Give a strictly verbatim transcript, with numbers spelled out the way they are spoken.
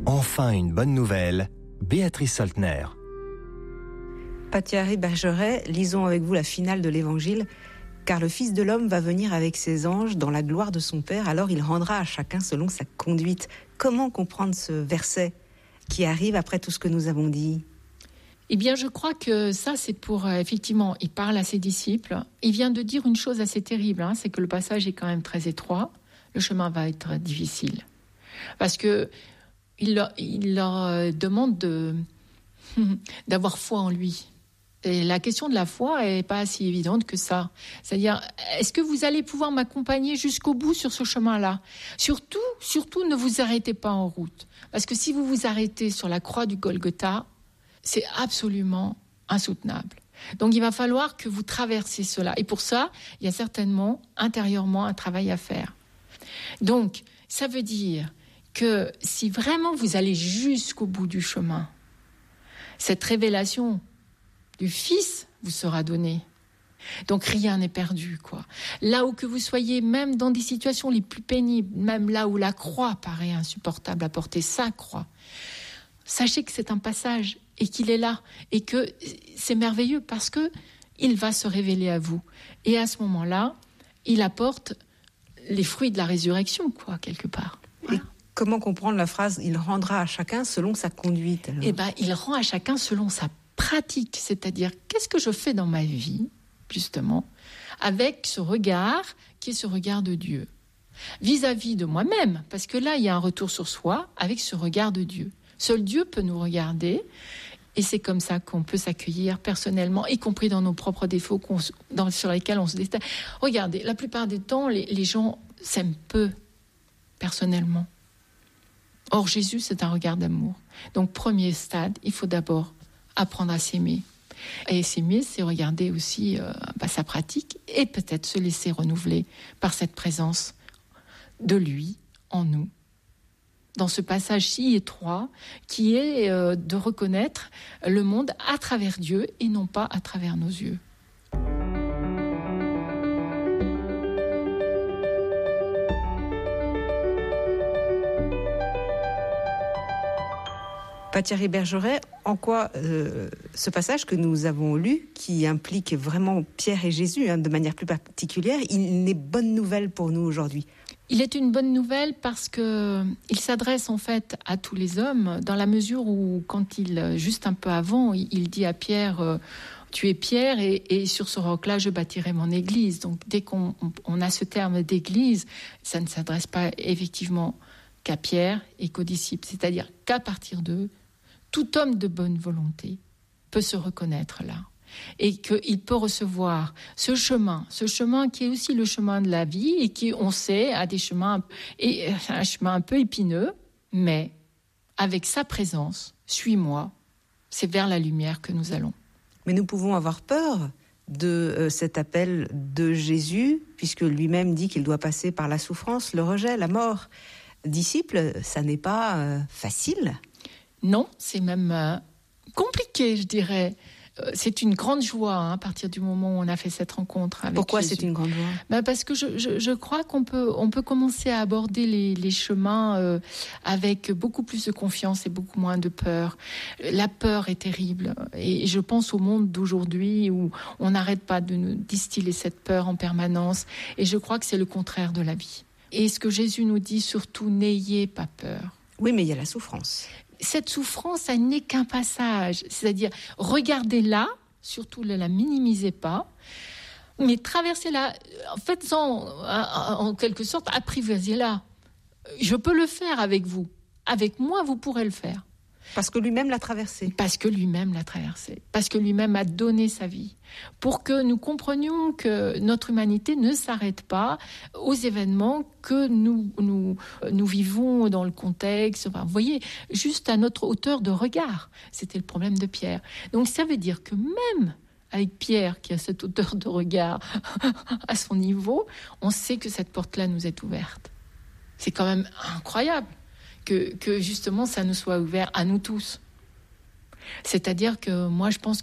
Enfin une bonne nouvelle, Béatrice Soltner. Thierry Bergeret, lisons avec vous la finale de l'Évangile. Car le Fils de l'homme va venir avec ses anges dans la gloire de son Père, alors il rendra à chacun selon sa conduite. Comment comprendre ce verset qui arrive après tout ce que nous avons dit ? Eh bien, je crois que ça, c'est pour, euh, effectivement, il parle à ses disciples. Il vient de dire une chose assez terrible, hein, c'est que le passage est quand même très étroit. Le chemin va être difficile. Parce que il leur, il leur demande de, d'avoir foi en lui. Et la question de la foi n'est pas si évidente que ça. C'est-à-dire, est-ce que vous allez pouvoir m'accompagner jusqu'au bout sur ce chemin-là ? Surtout, surtout, ne vous arrêtez pas en route. Parce que si vous vous arrêtez sur la croix du Golgotha, c'est absolument insoutenable. Donc, il va falloir que vous traversiez cela. Et pour ça, il y a certainement, intérieurement, un travail à faire. Donc, ça veut dire que si vraiment vous allez jusqu'au bout du chemin, cette révélation du Fils vous sera donné. Donc rien n'est perdu, quoi. Là où que vous soyez, même dans des situations les plus pénibles, même là où la croix paraît insupportable à porter, sa croix, sachez que c'est un passage et qu'il est là et que c'est merveilleux parce que il va se révéler à vous. Et à ce moment-là, il apporte les fruits de la résurrection, quoi, quelque part. Voilà. Et comment comprendre la phrase « il rendra à chacun selon sa conduite » alors ? Eh bien, il rend à chacun selon sa pratique, c'est-à-dire qu'est-ce que je fais dans ma vie, justement, avec ce regard qui est ce regard de Dieu, vis-à-vis de moi-même, parce que là, il y a un retour sur soi avec ce regard de Dieu. Seul Dieu peut nous regarder, et c'est comme ça qu'on peut s'accueillir personnellement, y compris dans nos propres défauts qu'on, dans, sur lesquels on se déteste. Regardez, la plupart du temps, les, les gens s'aiment peu, personnellement. Or, Jésus, c'est un regard d'amour. Donc, premier stade, il faut d'abord apprendre à s'aimer. Et s'aimer, c'est regarder aussi euh, bah, sa pratique et peut-être se laisser renouveler par cette présence de lui en nous. Dans ce passage si étroit qui est euh, de reconnaître le monde à travers Dieu et non pas à travers nos yeux. Thierry Bergeret, en quoi euh, ce passage que nous avons lu, qui implique vraiment Pierre et Jésus, hein, de manière plus particulière, il est bonne nouvelle pour nous aujourd'hui ? Il est une bonne nouvelle parce que il s'adresse en fait à tous les hommes, dans la mesure où, quand il, juste un peu avant, il dit à Pierre euh, « Tu es Pierre et, et sur ce roc-là, je bâtirai mon église ». Donc dès qu'on on a ce terme d'église, ça ne s'adresse pas effectivement qu'à Pierre et qu'aux disciples, c'est-à-dire qu'à partir d'eux, tout homme de bonne volonté peut se reconnaître là et qu'il peut recevoir ce chemin, ce chemin qui est aussi le chemin de la vie et qui, on sait, a des chemins, et un chemin un peu épineux, mais avec sa présence, suis-moi, c'est vers la lumière que nous allons. Mais nous pouvons avoir peur de euh, cet appel de Jésus, puisque lui-même dit qu'il doit passer par la souffrance, le rejet, la mort. Disciple, ça n'est pas euh, facile. Non, c'est même euh, compliqué, je dirais. Euh, c'est une grande joie hein, à partir du moment où on a fait cette rencontre avec Pourquoi Jésus. C'est une grande joie ? Ben parce que je, je, je crois qu'on peut, on peut commencer à aborder les, les chemins euh, avec beaucoup plus de confiance et beaucoup moins de peur. La peur est terrible et je pense au monde d'aujourd'hui où on n'arrête pas de nous distiller cette peur en permanence et je crois que c'est le contraire de la vie. Et ce que Jésus nous dit, surtout, n'ayez pas peur. Oui, mais il y a la souffrance. Cette souffrance, ça n'est qu'un passage. C'est-à-dire, regardez-la, surtout ne la minimisez pas, mais traversez-la, faites-en, en quelque sorte, apprivoisez-la. Je peux le faire avec vous. Avec moi, vous pourrez le faire. Parce que lui-même l'a traversé. Parce que lui-même l'a traversé. Parce que lui-même a donné sa vie. Pour que nous comprenions que notre humanité ne s'arrête pas aux événements que nous, nous, nous vivons dans le contexte. Enfin, vous voyez, juste à notre hauteur de regard. C'était le problème de Pierre. Donc ça veut dire que même avec Pierre, qui a cette hauteur de regard à son niveau, on sait que cette porte-là nous est ouverte. C'est quand même incroyable. Que, que justement ça nous soit ouvert à nous tous. C'est-à-dire que moi je pense